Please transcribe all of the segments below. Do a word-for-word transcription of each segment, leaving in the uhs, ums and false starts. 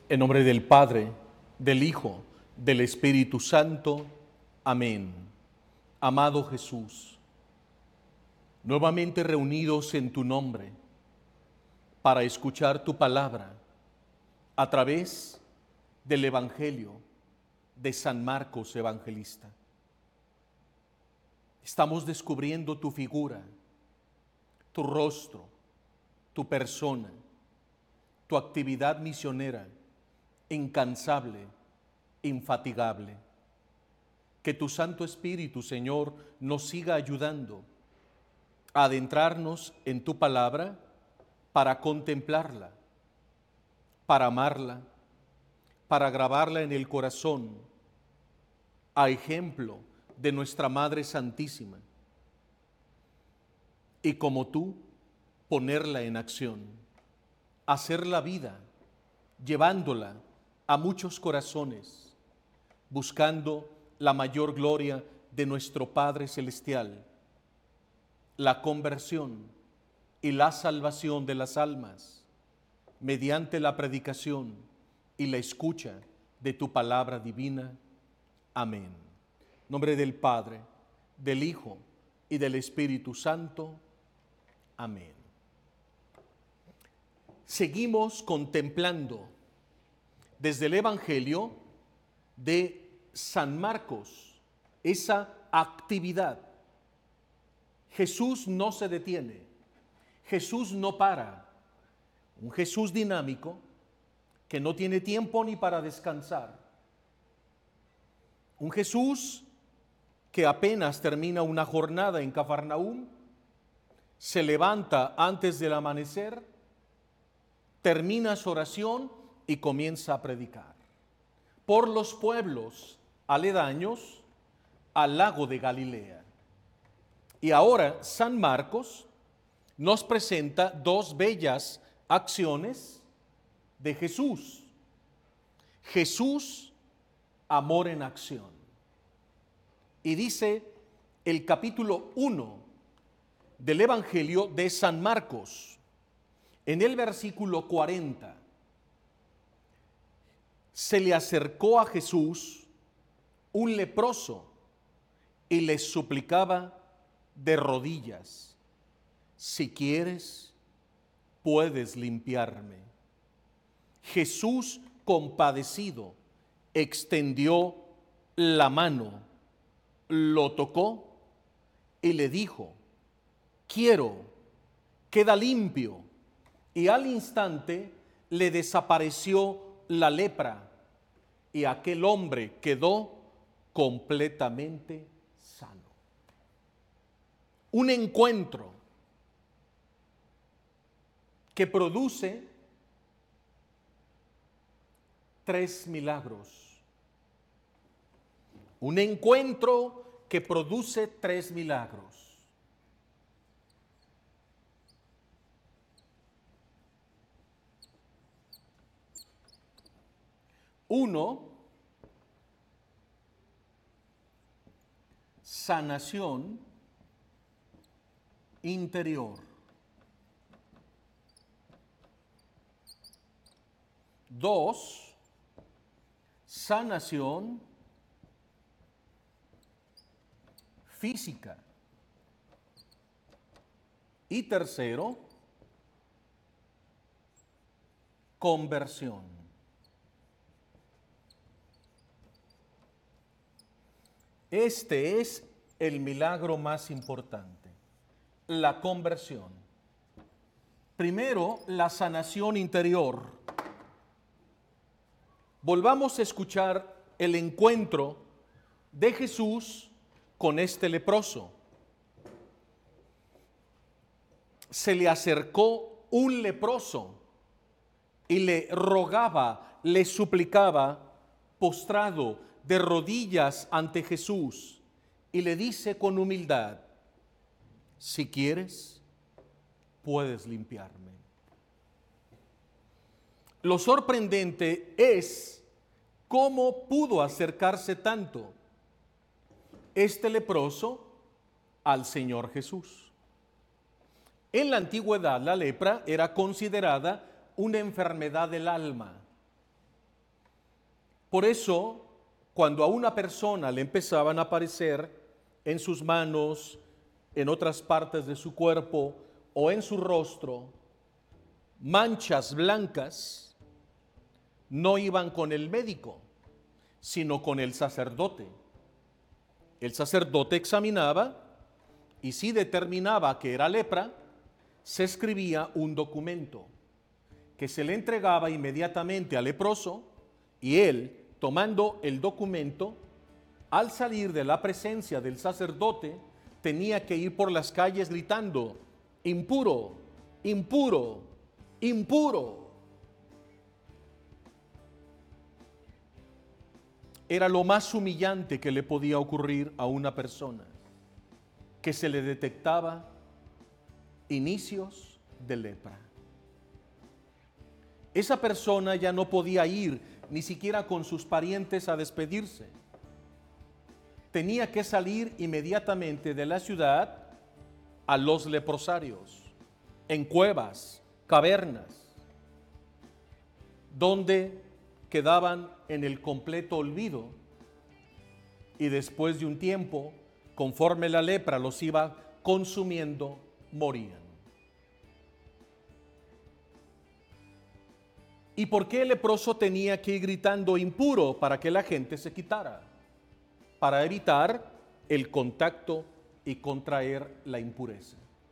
En nombre del Padre, del Hijo, del Espíritu Santo. Amén. Amado Jesús, nuevamente reunidos en tu nombre para escuchar tu palabra a través del Evangelio de San Marcos Evangelista. Estamos descubriendo tu figura, tu rostro, tu persona, tu actividad misionera, incansable, infatigable. Que tu Santo Espíritu, Señor, nos siga ayudando a adentrarnos en tu palabra para contemplarla, para amarla, para grabarla en el corazón, a ejemplo de nuestra Madre Santísima, y como tú, ponerla en acción, hacer la vida, llevándola a muchos corazones, buscando la mayor gloria de nuestro Padre Celestial, la conversión y la salvación de las almas, mediante la predicación y la escucha de tu palabra divina. Amén. En nombre del Padre, del Hijo y del Espíritu Santo. Amén. Seguimos contemplando desde el Evangelio de San Marcos esa actividad. Jesús no se detiene, Jesús no para, un Jesús dinámico que no tiene tiempo ni para descansar, un Jesús que apenas termina una jornada en Cafarnaúm, se levanta antes del amanecer, termina su oración y comienza a predicar por los pueblos aledaños al lago de Galilea. Y ahora San Marcos nos presenta dos bellas acciones de Jesús. Jesús, amor en acción. Y dice el capítulo uno del Evangelio de San Marcos, en el versículo cuarenta, se le acercó a Jesús un leproso y le suplicaba de rodillas: si quieres, puedes limpiarme. Jesús, compadecido, extendió la mano, lo tocó y le dijo: quiero, queda limpio. Y al instante le desapareció la lepra y aquel hombre quedó completamente sano. Un encuentro que produce tres milagros. Un encuentro que produce tres milagros. Uno, sanación interior. Dos, sanación física. Y tercero, conversión. Este es el milagro más importante, la conversión. Primero, la sanación interior. Volvamos a escuchar el encuentro de Jesús con este leproso. Se le acercó un leproso y le rogaba, le suplicaba, postrado de rodillas ante Jesús, y le dice con humildad: si quieres, puedes limpiarme. Lo sorprendente es cómo pudo acercarse tanto este leproso al Señor Jesús. En la antigüedad la lepra era considerada una enfermedad del alma. Por eso, cuando a una persona le empezaban a aparecer en sus manos, en otras partes de su cuerpo o en su rostro, manchas blancas, no iban con el médico, sino con el sacerdote. El sacerdote examinaba y si determinaba que era lepra, se escribía un documento que se le entregaba inmediatamente al leproso y él, tomando el documento, al salir de la presencia del sacerdote, tenía que ir por las calles gritando: impuro, impuro, impuro. Era lo más humillante que le podía ocurrir a una persona, que se le detectaba inicios de lepra. Esa persona ya no podía ir ni siquiera con sus parientes a despedirse. Tenía que salir inmediatamente de la ciudad a los leprosarios, en cuevas, cavernas, donde quedaban en el completo olvido y después de un tiempo, conforme la lepra los iba consumiendo, morían. ¿Y por qué el leproso tenía que ir gritando impuro? Para que la gente se quitara, para evitar el contacto y contraer la impureza.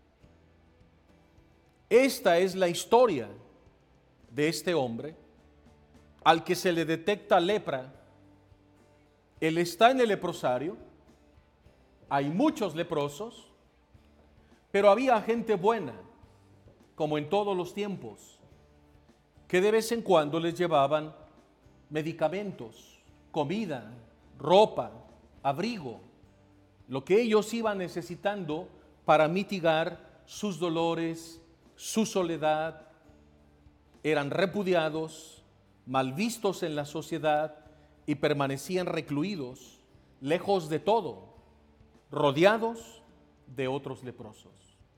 Esta es la historia de este hombre al que se le detecta lepra. Él está en el leprosario, hay muchos leprosos, pero había gente buena, como en todos los tiempos, que de vez en cuando les llevaban medicamentos, comida, ropa, abrigo, lo que ellos iban necesitando para mitigar sus dolores, su soledad. Eran repudiados, mal vistos en la sociedad y permanecían recluidos, lejos de todo, rodeados de otros leprosos.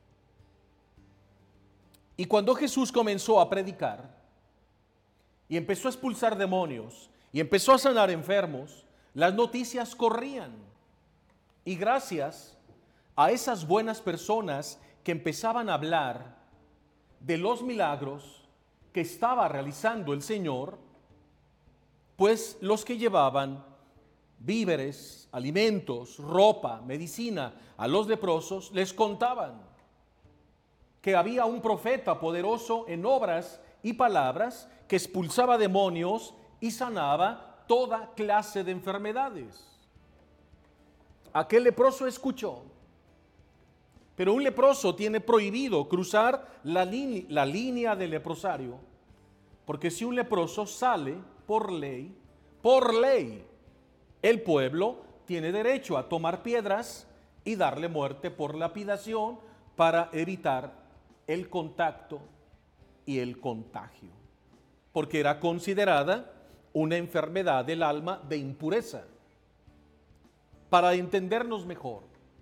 Y cuando Jesús comenzó a predicar y empezó a expulsar demonios y empezó a sanar enfermos, las noticias corrían. Y gracias a esas buenas personas que empezaban a hablar de los milagros que estaba realizando el Señor, pues los que llevaban víveres, alimentos, ropa, medicina a los leprosos les contaban que había un profeta poderoso en obras y palabras que expulsaba demonios y sanaba toda clase de enfermedades. Aquel leproso escuchó, pero un leproso tiene prohibido cruzar la, line- la línea del leprosario, porque si un leproso sale por ley, por ley, el pueblo tiene derecho a tomar piedras y darle muerte por lapidación para evitar el contacto y el contagio, porque era considerada una enfermedad del alma de impureza. Para entendernos mejor,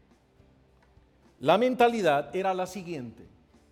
la mentalidad era la siguiente: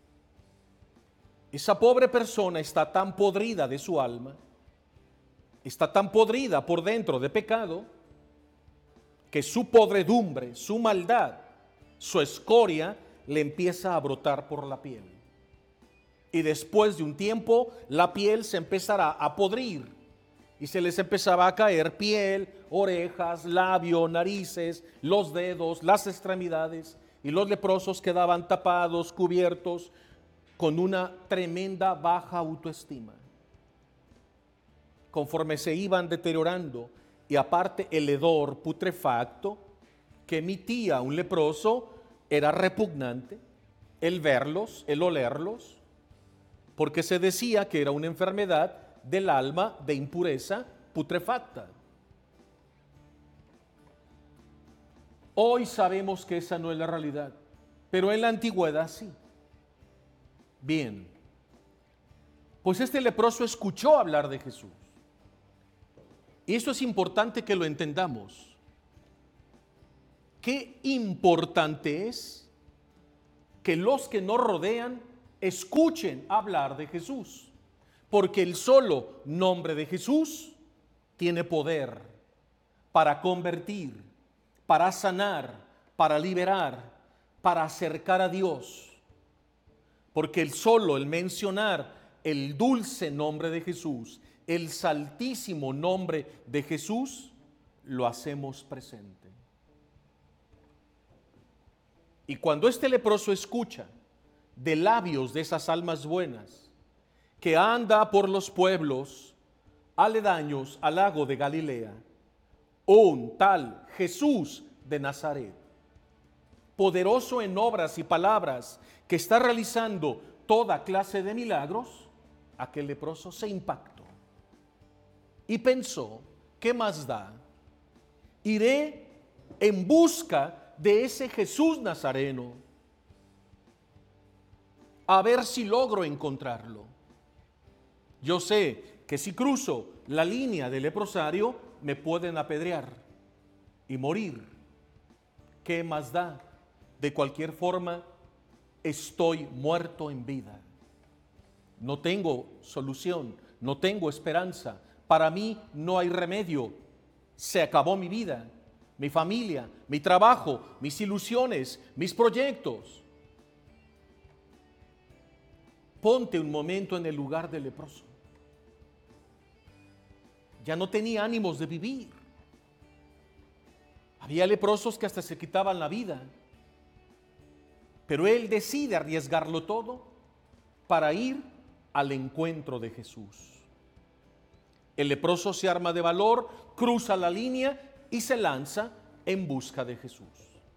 esa pobre persona está tan podrida de su alma, está tan podrida por dentro de pecado, que su podredumbre, su maldad, su escoria le empieza a brotar por la piel. Y después de un tiempo, la piel se empezará a podrir y se les empezaba a caer piel, orejas, labio, narices, los dedos, las extremidades, y los leprosos quedaban tapados, cubiertos, con una tremenda baja autoestima. Conforme se iban deteriorando, y aparte el hedor putrefacto que emitía un leproso era repugnante, el verlos, el olerlos, porque se decía que era una enfermedad del alma de impureza putrefacta. Hoy sabemos que esa no es la realidad, pero en la antigüedad sí. Bien, pues este leproso escuchó hablar de Jesús. Y eso es importante que lo entendamos. Qué importante es que los que nos rodean escuchen hablar de Jesús, porque el solo nombre de Jesús tiene poder para convertir, para sanar, para liberar, para acercar a Dios. Porque el solo, el mencionar el dulce nombre de Jesús, el santísimo nombre de Jesús, lo hacemos presente. Y cuando este leproso escucha de labios de esas almas buenas, que anda por los pueblos aledaños al lago de Galilea, un tal Jesús de Nazaret, poderoso en obras y palabras, que está realizando toda clase de milagros, aquel leproso se impactó y pensó, ¿qué más da? Iré en busca de ese Jesús nazareno, a ver si logro encontrarlo. Yo sé que si cruzo la línea del leprosario, me pueden apedrear y morir. ¿Qué más da? De cualquier forma, estoy muerto en vida. No tengo solución, no tengo esperanza. Para mí no hay remedio. Se acabó mi vida, mi familia, mi trabajo, mis ilusiones, mis proyectos. Ponte un momento en el lugar del leproso. Ya no tenía ánimos de vivir. Había leprosos que hasta se quitaban la vida. Pero él decide arriesgarlo todo para ir al encuentro de Jesús. El leproso se arma de valor, cruza la línea y se lanza en busca de Jesús.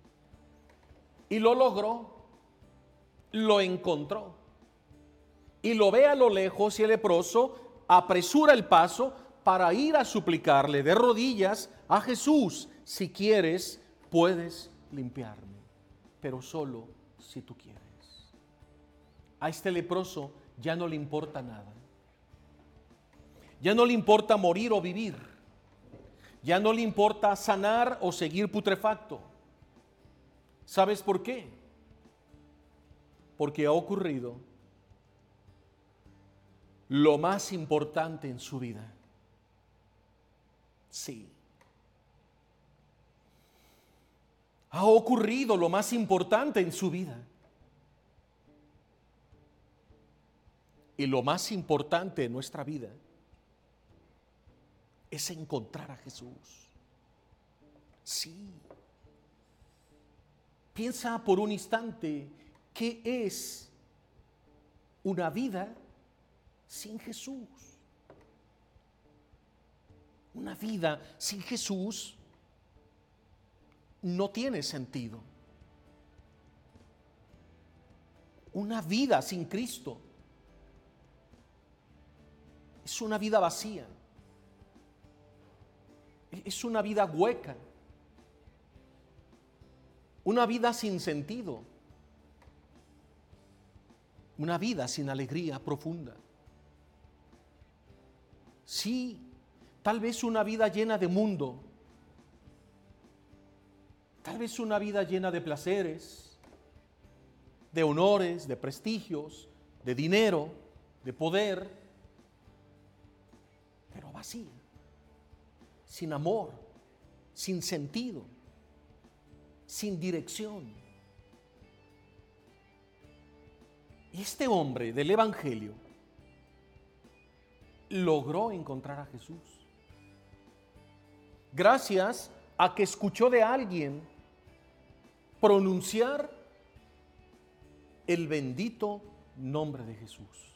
Y lo logró, lo encontró. Y lo ve a lo lejos y el leproso apresura el paso para ir a suplicarle de rodillas a Jesús: si quieres, puedes limpiarme, pero solo si tú quieres. A este leproso ya no le importa nada. Ya no le importa morir o vivir. Ya no le importa sanar o seguir putrefacto. ¿Sabes por qué? Porque ha ocurrido lo más importante en su vida. Sí. Ha ocurrido lo más importante en su vida. Y lo más importante en nuestra vida es encontrar a Jesús. Sí. Piensa por un instante, ¿qué es una vida sin Jesús? Una vida sin Jesús no tiene sentido. Una vida sin Cristo es una vida vacía. Es una vida hueca. Una vida sin sentido. Una vida sin alegría profunda. Sí, tal vez una vida llena de mundo. Tal vez una vida llena de placeres, de honores, de prestigios, de dinero, de poder, pero vacía, sin amor, sin sentido, sin dirección. Y este hombre del Evangelio logró encontrar a Jesús gracias a que escuchó de alguien pronunciar el bendito nombre de Jesús.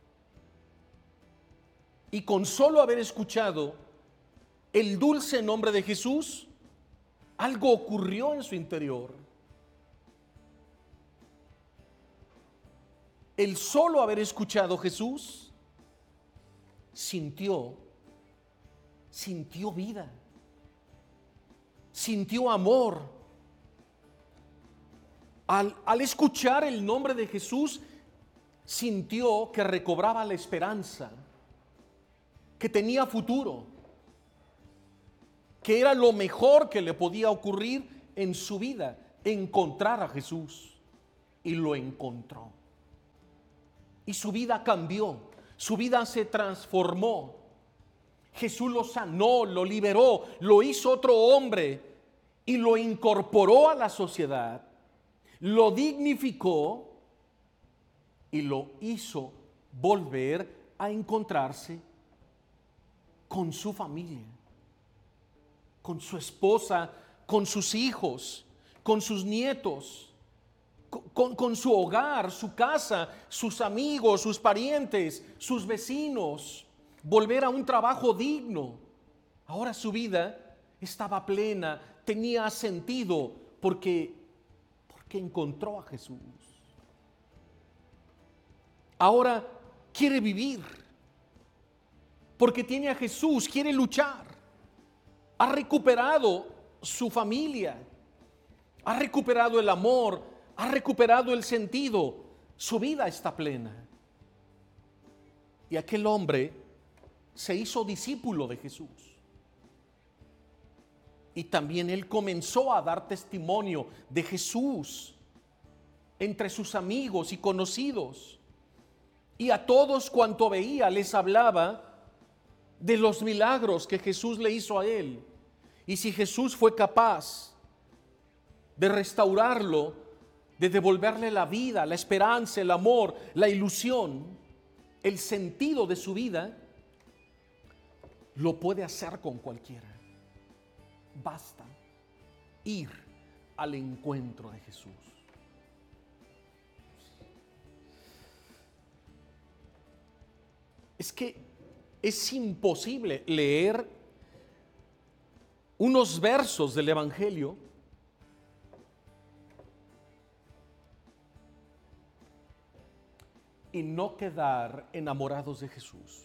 Y con solo haber escuchado el dulce nombre de Jesús, algo ocurrió en su interior. El solo haber escuchado Jesús, sintió, sintió vida, sintió amor. Al, al escuchar el nombre de Jesús, sintió que recobraba la esperanza, que tenía futuro, que era lo mejor que le podía ocurrir en su vida, encontrar a Jesús. Y lo encontró. Y su vida cambió, su vida se transformó. Jesús lo sanó, lo liberó, lo hizo otro hombre y lo incorporó a la sociedad, lo dignificó y lo hizo volver a encontrarse con su familia, con su esposa, con sus hijos, con sus nietos, con, con su hogar, su casa, sus amigos, sus parientes, sus vecinos, volver a un trabajo digno. Ahora su vida estaba plena, tenía sentido porque, porque encontró a Jesús. Ahora quiere vivir porque tiene a Jesús, quiere luchar. Ha recuperado su familia, ha recuperado el amor, ha recuperado el sentido. Su vida está plena. Y aquel hombre se hizo discípulo de Jesús. Y también él comenzó a dar testimonio de Jesús entre sus amigos y conocidos. Y a todos cuanto veía les hablaba de los milagros que Jesús le hizo a él. Y si Jesús fue capaz de restaurarlo, de devolverle la vida, la esperanza, el amor, la ilusión, el sentido de su vida, lo puede hacer con cualquiera. Basta ir al encuentro de Jesús. Es que es imposible leer unos versos del Evangelio y no quedar enamorados de Jesús.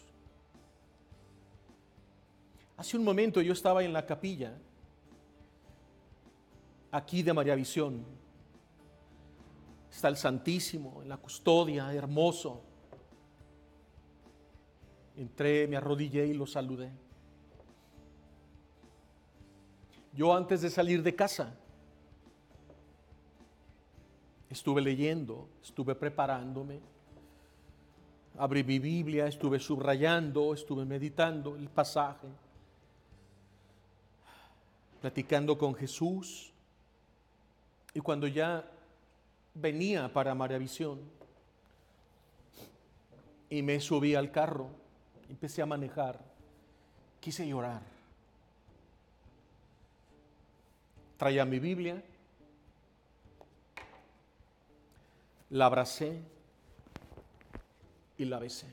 Hace un momento yo estaba en la capilla aquí de María Visión. Está el Santísimo en la custodia, hermoso. Entré, me arrodillé y lo saludé. Yo antes de salir de casa estuve leyendo, estuve preparándome, abrí mi Biblia, estuve subrayando, estuve meditando el pasaje, platicando con Jesús. Y cuando ya venía para María Visión y me subí al carro, empecé a manejar, quise llorar. Traía mi Biblia, la abracé y la besé.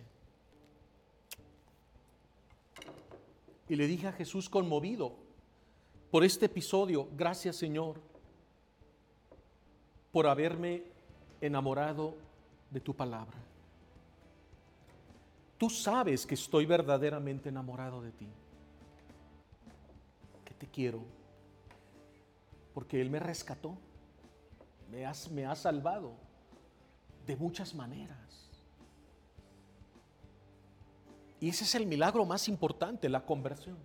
Y le dije a Jesús conmovido por este episodio: gracias, Señor, por haberme enamorado de tu palabra. Tú sabes que estoy verdaderamente enamorado de ti, que te quiero, porque Él me rescató, me has, me ha salvado de muchas maneras. Y ese es el milagro más importante, la conversión.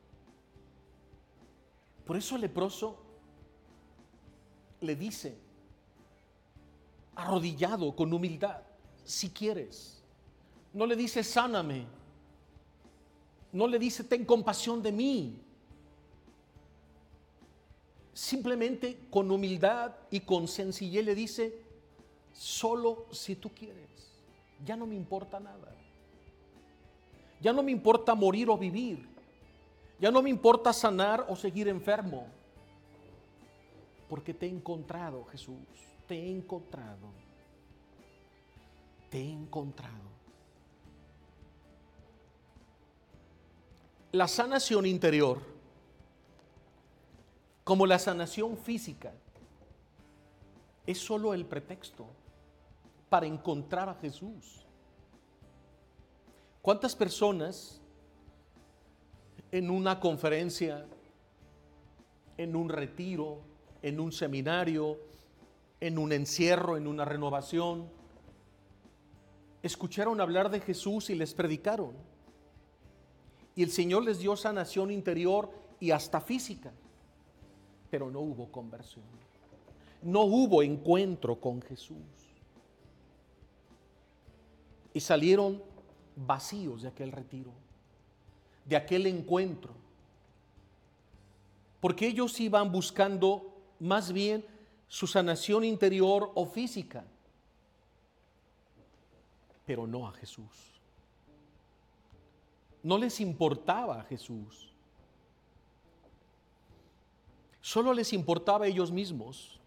Por eso el leproso le dice, arrodillado con humildad, si quieres. No le dice sáname, no le dice ten compasión de mí. Simplemente con humildad y con sencillez le dice, solo si tú quieres, ya no me importa nada. Ya no me importa morir o vivir. Ya no me importa sanar o seguir enfermo. Porque te he encontrado, Jesús, te he encontrado. Te he encontrado. La sanación interior, como la sanación física, es solo el pretexto para encontrar a Jesús. ¿Cuántas personas en una conferencia, en un retiro, en un seminario, en un encierro, en una renovación, escucharon hablar de Jesús y les predicaron? Y el Señor les dio sanación interior y hasta física, pero no hubo conversión, no hubo encuentro con Jesús. Y salieron vacíos de aquel retiro, de aquel encuentro, porque ellos iban buscando más bien su sanación interior o física, pero no a Jesús. No les importaba a Jesús. Solo les importaba a ellos mismos,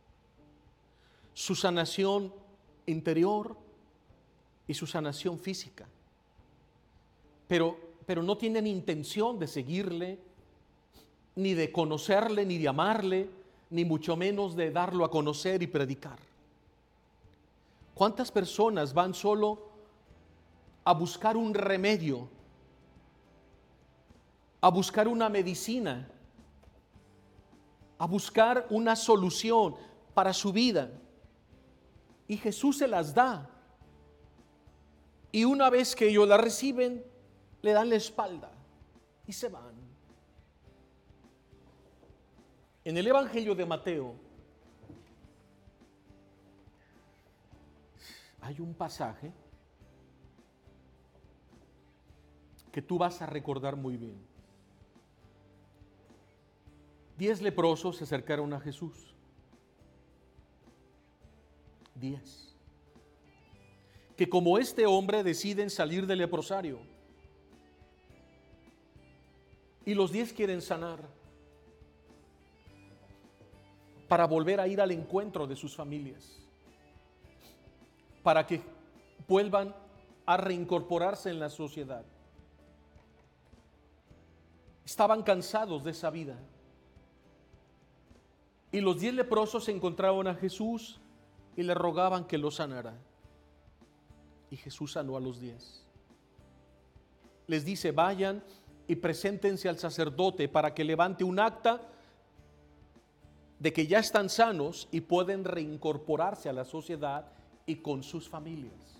su sanación interior y su sanación física. Pero, pero no tienen intención de seguirle, ni de conocerle, ni de amarle, ni mucho menos de darlo a conocer y predicar. ¿Cuántas personas van solo a buscar un remedio, a buscar una medicina, a buscar una solución para su vida? Y Jesús se las da. Y una vez que ellos la reciben, le dan la espalda y se van. En el Evangelio de Mateo hay un pasaje que tú vas a recordar muy bien. Diez leprosos se acercaron a Jesús. Diez. Que como este hombre deciden salir del leprosario. Y los diez quieren sanar para volver a ir al encuentro de sus familias, para que vuelvan a reincorporarse en la sociedad. Estaban cansados de esa vida. Y los diez leprosos encontraron a Jesús y le rogaban que lo sanara. Y Jesús sanó a los diez. Les dice: vayan y preséntense al sacerdote para que levante un acta de que ya están sanos y pueden reincorporarse a la sociedad y con sus familias.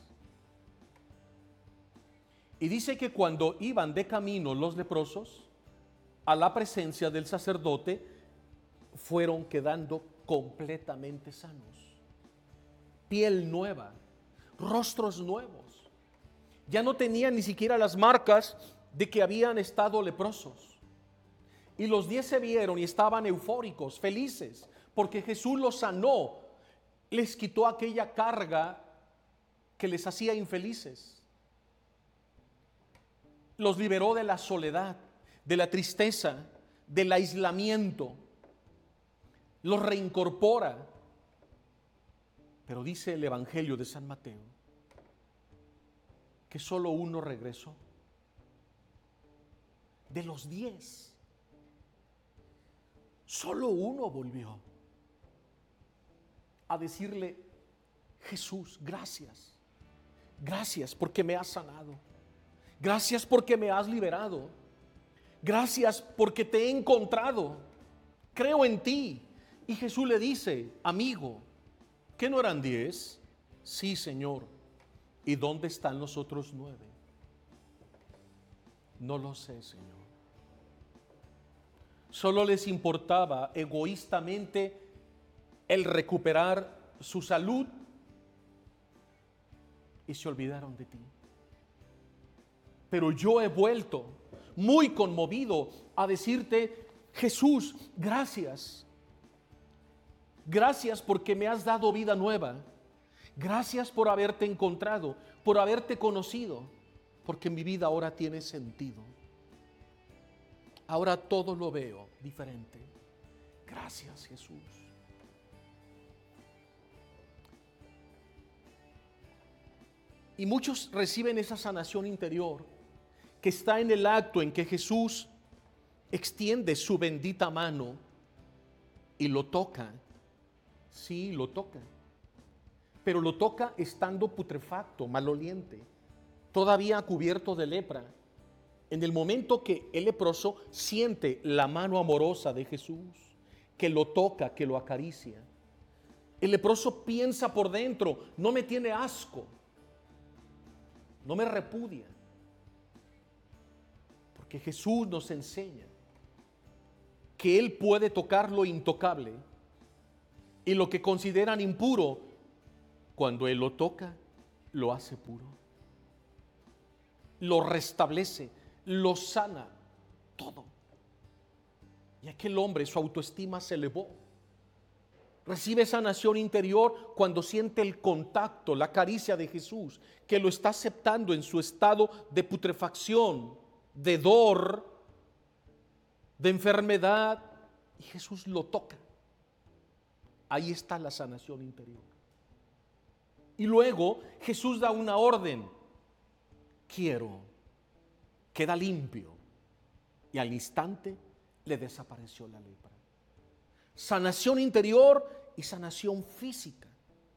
Y dice que cuando iban de camino los leprosos a la presencia del sacerdote, fueron quedando completamente sanos. Piel nueva, rostros nuevos. Ya no tenían ni siquiera las marcas de que habían estado leprosos. Y los diez se vieron y estaban eufóricos, felices, porque Jesús los sanó, les quitó aquella carga que les hacía infelices. Los liberó de la soledad, de la tristeza, del aislamiento. Los reincorpora. Pero dice el Evangelio de San Mateo que solo uno regresó. De los diez, solo uno volvió a decirle: Jesús, gracias. Gracias porque me has sanado. Gracias porque me has liberado. Gracias porque te he encontrado. Creo en ti. Y Jesús le dice: amigo, ¿qué no eran diez? Sí, Señor. ¿Y dónde están los otros nueve? No lo sé, Señor. Solo les importaba egoístamente el recuperar su salud y se olvidaron de ti. Pero yo he vuelto muy conmovido a decirte: Jesús, gracias. Gracias porque me has dado vida nueva. Gracias por haberte encontrado, por haberte conocido, porque mi vida ahora tiene sentido. Ahora todo lo veo diferente. Gracias, Jesús. Y muchos reciben esa sanación interior que está en el acto en que Jesús extiende su bendita mano y lo toca. Sí, lo toca. Pero lo toca estando putrefacto, maloliente, todavía cubierto de lepra. En el momento que el leproso siente la mano amorosa de Jesús, que lo toca, que lo acaricia, el leproso piensa por dentro: no me tiene asco, no me repudia. Porque Jesús nos enseña que Él puede tocar lo intocable y lo que consideran impuro, cuando Él lo toca, lo hace puro. Lo restablece, lo sana todo. Y aquel hombre, su autoestima se elevó. Recibe sanación interior cuando siente el contacto, la caricia de Jesús, que lo está aceptando en su estado de putrefacción, de dor, de enfermedad, y Jesús lo toca. Ahí está la sanación interior. Y luego Jesús da una orden: quiero, queda limpio. Y al instante le desapareció la lepra. Sanación interior y sanación física.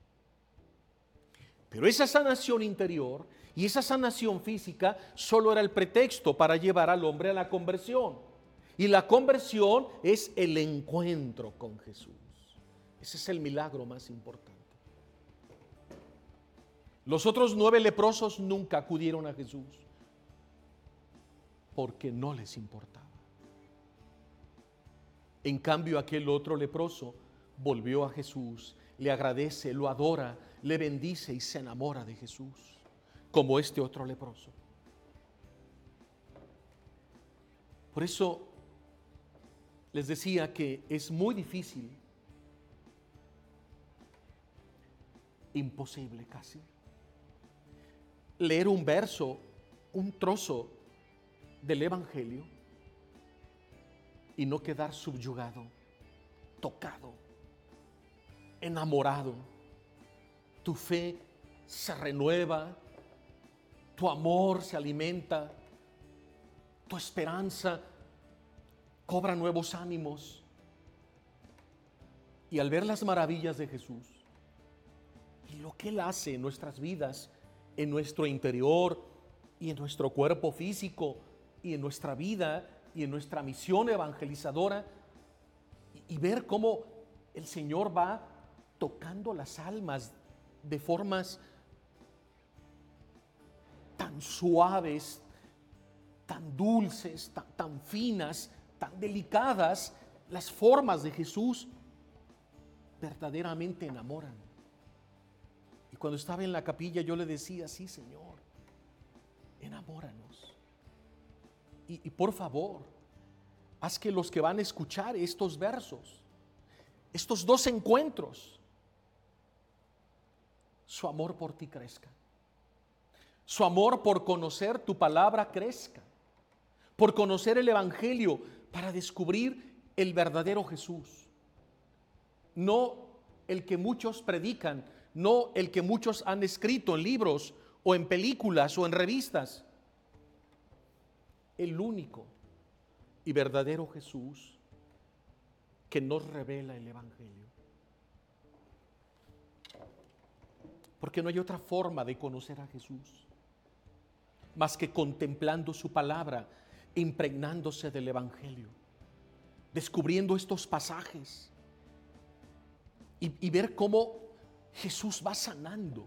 Pero esa sanación interior y esa sanación física solo era el pretexto para llevar al hombre a la conversión. Y la conversión es el encuentro con Jesús. Ese es el milagro más importante. Los otros nueve leprosos nunca acudieron a Jesús porque no les importaba. En cambio, aquel otro leproso volvió a Jesús, le agradece, lo adora, le bendice y se enamora de Jesús, como este otro leproso. Por eso les decía que es muy difícil, imposible casi, leer un verso, un trozo del Evangelio y no quedar subyugado, tocado, enamorado. Tu fe se renueva, tu amor se alimenta, tu esperanza cobra nuevos ánimos. Y al ver las maravillas de Jesús y lo que Él hace en nuestras vidas, en nuestro interior y en nuestro cuerpo físico y en nuestra vida y en nuestra misión evangelizadora, y, y ver cómo el Señor va tocando las almas de formas tan suaves, tan dulces, tan, tan finas, tan delicadas, las formas de Jesús verdaderamente enamoran. Y cuando estaba en la capilla yo le decía: sí, Señor, enamóranos. Y, y por favor, haz que los que van a escuchar estos versos, estos dos encuentros, su amor por ti crezca. Su amor por conocer tu palabra crezca. Por conocer el Evangelio para descubrir el verdadero Jesús. No el que muchos predican, no el que muchos han escrito en libros o en películas o en revistas. El único y verdadero Jesús que nos revela el Evangelio. Porque no hay otra forma de conocer a Jesús más que contemplando su palabra, impregnándose del Evangelio, descubriendo estos pasajes y, y ver cómo Jesús va sanando.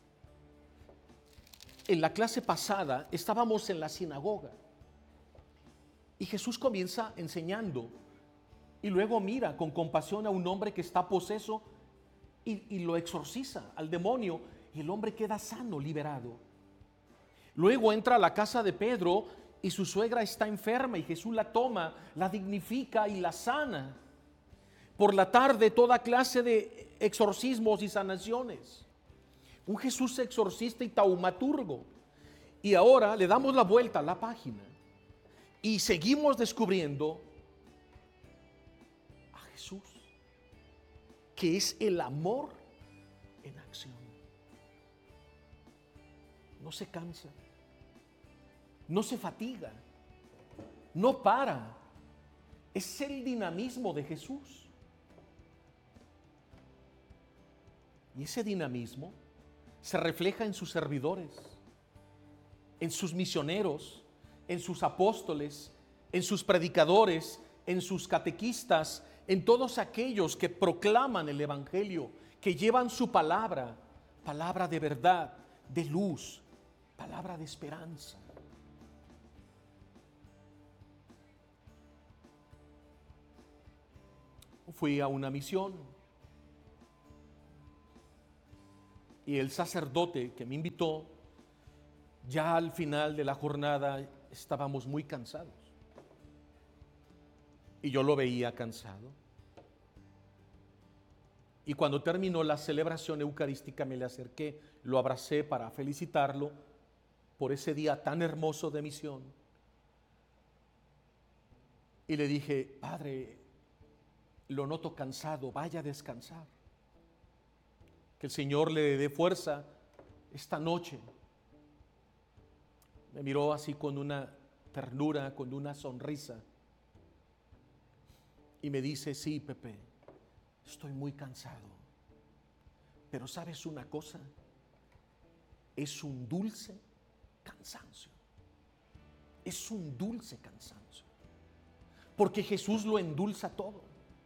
En la clase pasada estábamos en la sinagoga y Jesús comienza enseñando y luego mira con compasión a un hombre que está poseso y, y lo exorciza al demonio, y el hombre queda sano, liberado. Luego entra a la casa de Pedro y su suegra está enferma y Jesús la toma, la dignifica y la sana. Por la tarde toda clase de exorcismos y sanaciones. Un Jesús exorcista y taumaturgo. Y ahora le damos la vuelta a la página y seguimos descubriendo a Jesús, que es el amor en acción. No se cansa, no se fatiga, no para. Es el dinamismo de Jesús. Y ese dinamismo se refleja en sus servidores, en sus misioneros, en sus apóstoles, en sus predicadores, en sus catequistas, en todos aquellos que proclaman el Evangelio, que llevan su palabra, palabra de verdad, de luz, palabra de esperanza. Fui a una misión y el sacerdote que me invitó, ya al final de la jornada, estábamos muy cansados. Y yo lo veía cansado. Y cuando terminó la celebración eucarística me le acerqué, lo abracé para felicitarlo por ese día tan hermoso de misión. Y le dije: Padre, lo noto cansado, vaya a descansar. Que el Señor le dé fuerza esta noche. Me miró así con una ternura, con una sonrisa. Y me dice: sí, Pepe, estoy muy cansado. Pero ¿sabes una cosa? Es un dulce cansancio. Es un dulce cansancio. Porque Jesús lo endulza todo.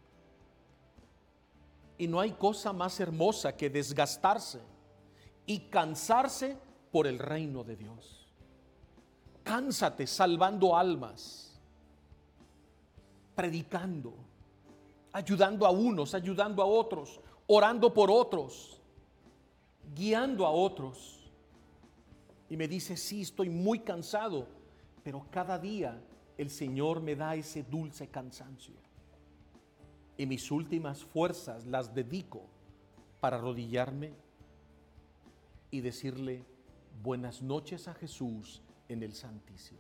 Y no hay cosa más hermosa que desgastarse y cansarse por el reino de Dios. Cánsate salvando almas, predicando, ayudando a unos, ayudando a otros, orando por otros, guiando a otros. Y me dice: sí, estoy muy cansado, pero cada día el Señor me da ese dulce cansancio. Y mis últimas fuerzas las dedico para arrodillarme y decirle buenas noches a Jesús en el Santísimo.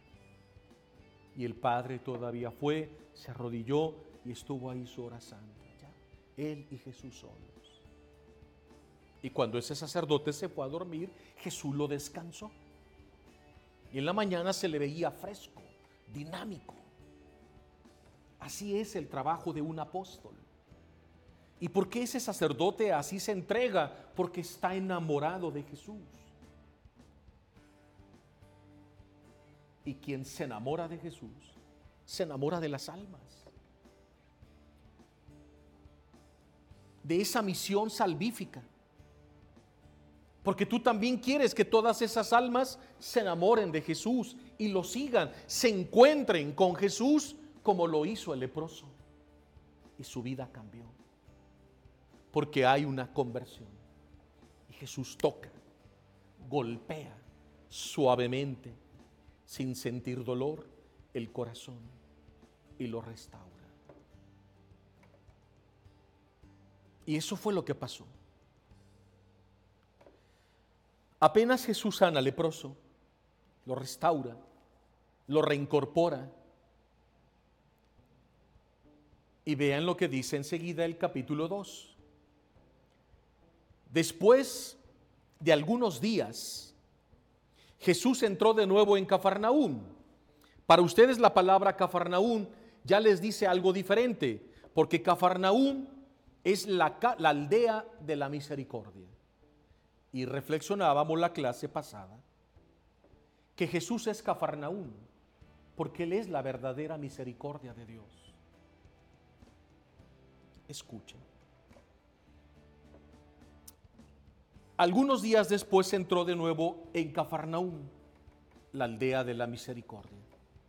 Y el Padre todavía fue, se arrodilló y estuvo ahí su hora santa, ya, él y Jesús solos. Y cuando ese sacerdote se fue a dormir, Jesús lo descansó. Y en la mañana se le veía fresco, dinámico. Así es el trabajo de un apóstol. ¿Y por qué ese sacerdote así se entrega? Porque está enamorado de Jesús. Y quien se enamora de Jesús, se enamora de las almas. De esa misión salvífica. Porque tú también quieres que todas esas almas se enamoren de Jesús y lo sigan, se encuentren con Jesús como lo hizo el leproso. Y su vida cambió. Porque hay una conversión. Y Jesús toca, golpea suavemente, sin sentir dolor, el corazón y lo restaura. Y eso fue lo que pasó. Apenas Jesús sana al leproso, lo restaura, lo reincorpora. Y vean lo que dice enseguida el capítulo dos. Después de algunos días, Jesús entró de nuevo en Cafarnaúm. Para ustedes la palabra Cafarnaúm ya les dice algo diferente, porque Cafarnaúm es la, la aldea de la misericordia. Y reflexionábamos la clase pasada que Jesús es Cafarnaúm, porque Él es la verdadera misericordia de Dios. Escuchen. Algunos días después entró de nuevo en Cafarnaúm, la aldea de la misericordia.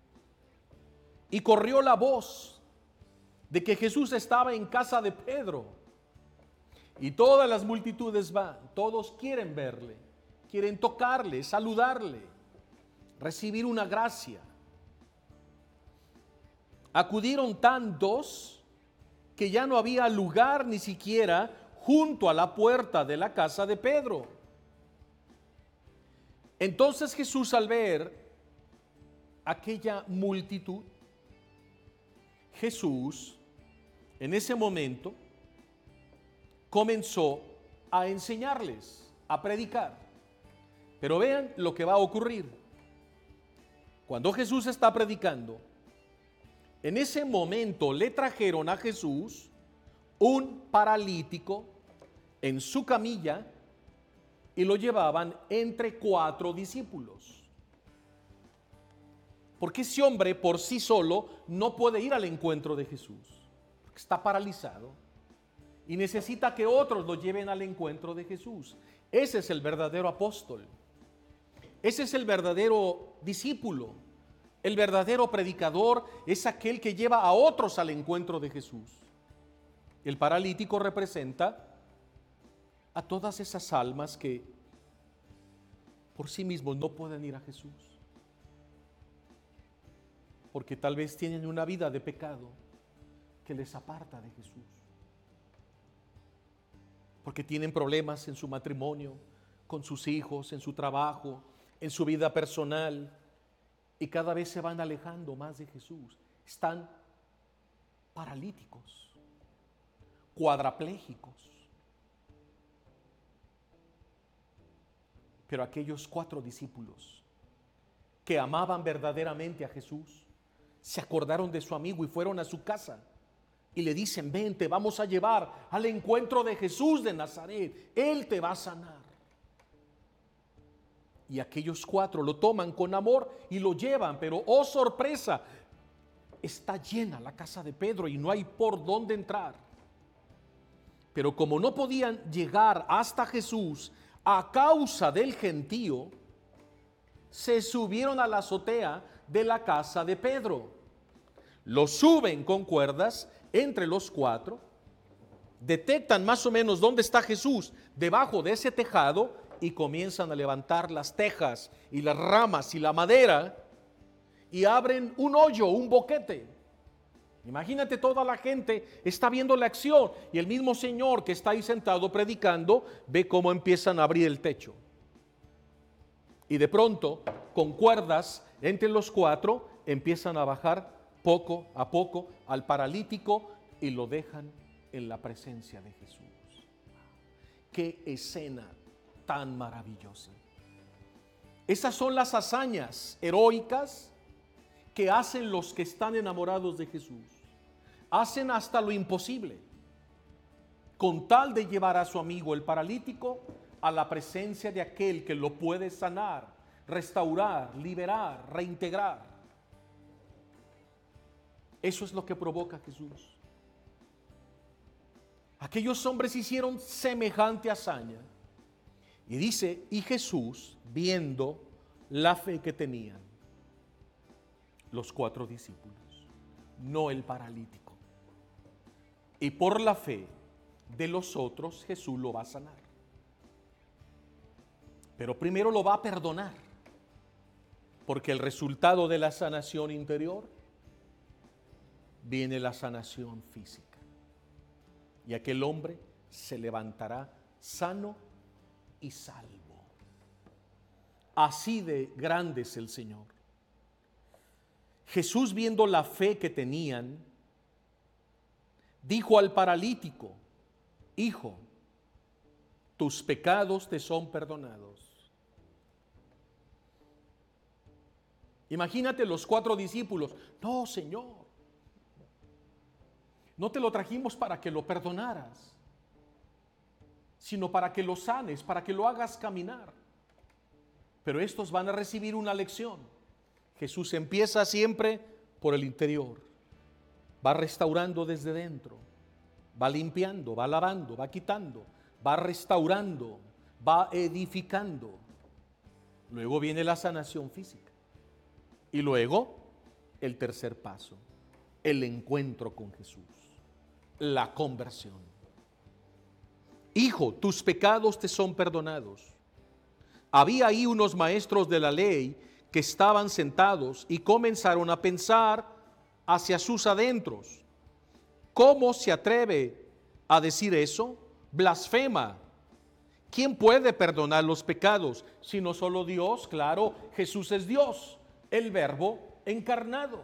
Y corrió la voz de que Jesús estaba en casa de Pedro. Y todas las multitudes van, todos quieren verle, quieren tocarle, saludarle, recibir una gracia. Acudieron tantos que ya no había lugar ni siquiera junto a la puerta de la casa de Pedro. Entonces Jesús, al ver aquella multitud, Jesús en ese momento comenzó a enseñarles, a predicar. Pero vean lo que va a ocurrir. Cuando Jesús está predicando, en ese momento le trajeron a Jesús un paralítico en su camilla y lo llevaban entre cuatro discípulos. Porque ese hombre por sí solo no puede ir al encuentro de Jesús, porque está paralizado y necesita que otros lo lleven al encuentro de Jesús. Ese es el verdadero apóstol. Ese es el verdadero discípulo. El verdadero predicador es aquel que lleva a otros al encuentro de Jesús. El paralítico representa a todas esas almas que por sí mismos no pueden ir a Jesús. porque tal vez tienen una vida de pecado que les aparta de Jesús, porque tienen problemas en su matrimonio, con sus hijos, en su trabajo, en su vida personal, y cada vez se van alejando más de Jesús. Están paralíticos, cuadraplégicos. Pero aquellos cuatro discípulos que amaban verdaderamente a Jesús, se acordaron de su amigo y fueron a su casa y le dicen: ven, te vamos a llevar al encuentro de Jesús de Nazaret, Él te va a sanar. Y aquellos cuatro lo toman con amor y lo llevan, pero oh sorpresa, está llena la casa de Pedro y no hay por dónde entrar. Pero como no podían llegar hasta Jesús a causa del gentío, se subieron a la azotea de la casa de Pedro. Lo suben con cuerdas entre los cuatro, detectan más o menos dónde está Jesús debajo de ese tejado y comienzan a levantar las tejas y las ramas y la madera y abren un hoyo, un boquete. Imagínate, toda la gente está viendo la acción y el mismo Señor que está ahí sentado predicando ve cómo empiezan a abrir el techo. Y de pronto, con cuerdas entre los cuatro, empiezan a bajar poco a poco al paralítico y lo dejan en la presencia de Jesús. ¡Qué escena tan maravillosa! Esas son las hazañas heroicas que hacen los que están enamorados de Jesús. Hacen hasta lo imposible con tal de llevar a su amigo el paralítico a la presencia de aquel que lo puede sanar, restaurar, liberar, reintegrar. Eso es lo que provoca Jesús. Aquellos hombres hicieron semejante hazaña. Y dice, y Jesús, viendo la fe que tenían los cuatro discípulos, no el paralítico, y por la fe de los otros, Jesús lo va a sanar. Pero primero lo va a perdonar, porque el resultado de la sanación interior viene la sanación física. Y aquel hombre se levantará sano y salvo. Así de grande es el Señor. Jesús, viendo la fe que tenían, dijo al paralítico: hijo, tus pecados te son perdonados. Imagínate los cuatro discípulos: no, Señor, no te lo trajimos para que lo perdonaras, sino para que lo sanes, para que lo hagas caminar. Pero estos van a recibir una lección. Jesús empieza siempre por el interior, va restaurando desde dentro, va limpiando, va lavando, va quitando, va restaurando, va edificando. Luego viene la sanación física. Y luego el tercer paso, el encuentro con Jesús, la conversión. Hijo, tus pecados te son perdonados. Había ahí unos maestros de la ley que estaban sentados y comenzaron a pensar hacia sus adentros: ¿cómo se atreve a decir eso? Blasfema. ¿Quién puede perdonar los pecados sino solo Dios? Claro, Jesús es Dios, el Verbo encarnado.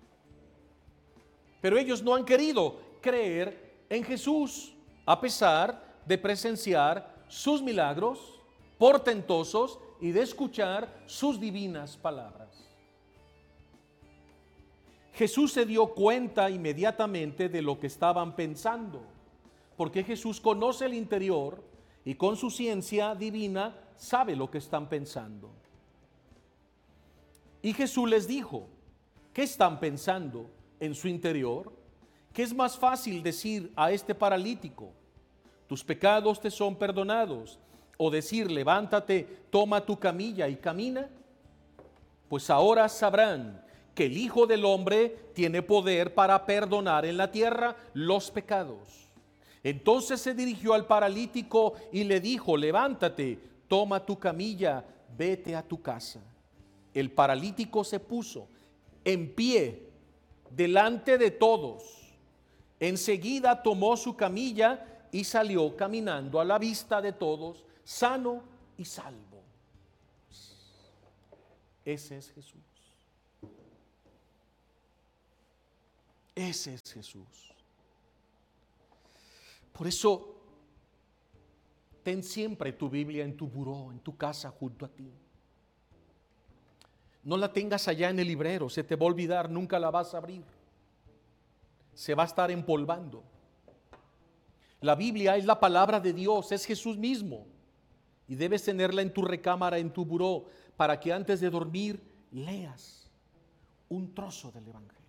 Pero ellos no han querido creer en Jesús, a pesar de presenciar sus milagros portentosos y de escuchar sus divinas palabras. Jesús se dio cuenta inmediatamente de lo que estaban pensando, porque Jesús conoce el interior y con su ciencia divina sabe lo que están pensando. Y Jesús les dijo: ¿qué están pensando en su interior? ¿Qué es más fácil decir a este paralítico: tus pecados te son perdonados? O decir: levántate, toma tu camilla y camina. Pues ahora sabrán que el Hijo del Hombre tiene poder para perdonar en la tierra los pecados. Entonces se dirigió al paralítico y le dijo: levántate, toma tu camilla, vete a tu casa. El paralítico se puso en pie, delante de todos. Enseguida tomó su camilla y salió caminando a la vista de todos, sano y salvo. Ese es Jesús. Ese es Jesús. Por eso, ten siempre tu Biblia en tu buró, en tu casa, junto a ti. No la tengas allá en el librero, se te va a olvidar, nunca la vas a abrir. Se va a estar empolvando. La Biblia es la palabra de Dios, es Jesús mismo. Y debes tenerla en tu recámara, en tu buró, para que antes de dormir leas un trozo del Evangelio.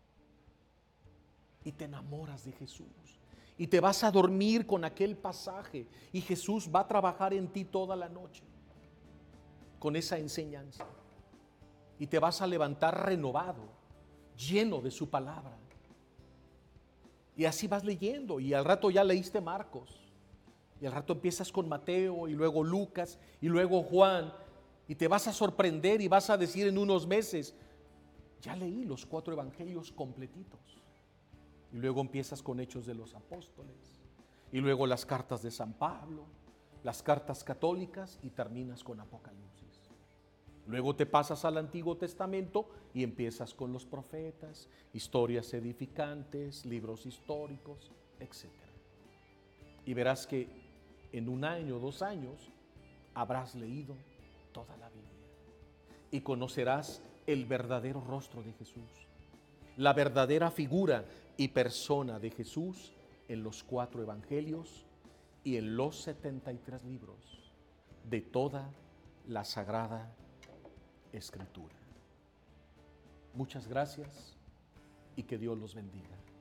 Y te enamoras de Jesús. Y te vas a dormir con aquel pasaje. Y Jesús va a trabajar en ti toda la noche con esa enseñanza. Y te vas a levantar renovado, lleno de su palabra. Y así vas leyendo. Y al rato ya leíste Marcos. Y al rato empiezas con Mateo y luego Lucas y luego Juan. Y te vas a sorprender y vas a decir en unos meses, ya leí los cuatro evangelios completitos. Y luego empiezas con Hechos de los Apóstoles. Y luego las cartas de San Pablo, las cartas católicas y terminas con Apocalipsis. Luego te pasas al Antiguo Testamento y empiezas con los profetas, historias edificantes, libros históricos, etcétera. Y verás que en un año, dos años, habrás leído toda la Biblia. Y conocerás el verdadero rostro de Jesús, la verdadera figura y persona de Jesús en los cuatro evangelios y en los setenta y tres libros de toda la Sagrada Escritura. Muchas gracias y que Dios los bendiga.